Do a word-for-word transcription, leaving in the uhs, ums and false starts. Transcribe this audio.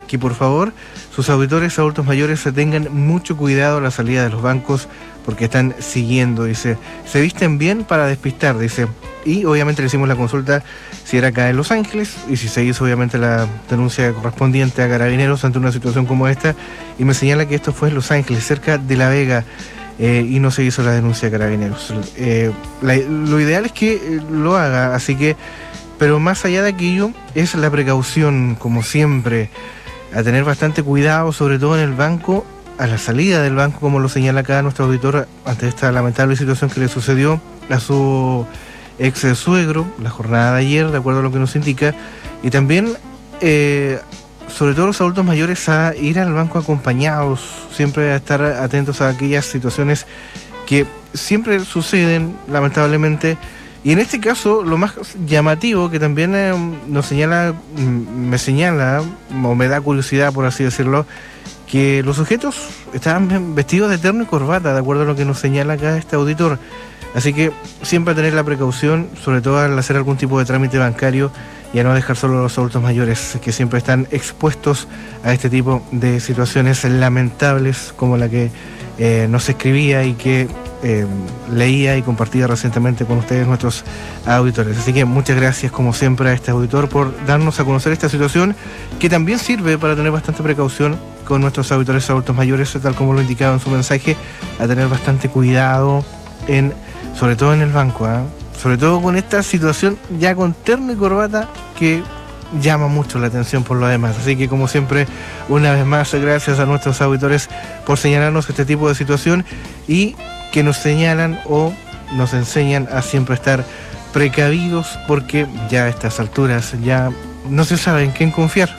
que por favor sus auditores adultos mayores se tengan mucho cuidado a la salida de los bancos porque están siguiendo, dice, se visten bien para despistar, dice, y obviamente le hicimos la consulta si era acá en Los Ángeles y si se hizo obviamente la denuncia correspondiente a Carabineros ante una situación como esta, y me señala que esto fue en Los Ángeles, cerca de La Vega, eh, y no se hizo la denuncia a Carabineros. Eh, la, lo ideal es que eh, lo haga, así que, pero más allá de aquello, es la precaución, como siempre, a tener bastante cuidado, sobre todo en el banco, a la salida del banco, como lo señala acá nuestro auditor, ante esta lamentable situación que le sucedió a su ex suegro, la jornada de ayer, de acuerdo a lo que nos indica, y también, eh, sobre todo los adultos mayores, a ir al banco acompañados, siempre a estar atentos a aquellas situaciones que siempre suceden, lamentablemente. Y en este caso, lo más llamativo que también eh, nos señala, me señala, o me da curiosidad, por así decirlo, que los sujetos estaban vestidos de terno y corbata, de acuerdo a lo que nos señala acá este auditor. Así que siempre a tener la precaución, sobre todo al hacer algún tipo de trámite bancario, y a no dejar solo a los adultos mayores, que siempre están expuestos a este tipo de situaciones lamentables como la que eh, nos escribía y que eh, leía y compartía recientemente con ustedes, nuestros auditores. Así que muchas gracias, como siempre, a este auditor por darnos a conocer esta situación, que también sirve para tener bastante precaución con nuestros auditores adultos mayores, tal como lo indicaba en su mensaje, a tener bastante cuidado, en, sobre todo en el banco, ¿eh? Sobre todo con esta situación ya con terno y corbata que llama mucho la atención por lo demás. Así que, como siempre, una vez más, gracias a nuestros auditores por señalarnos este tipo de situación y que nos señalan o nos enseñan a siempre estar precavidos, porque ya a estas alturas ya no se sabe en quién confiar.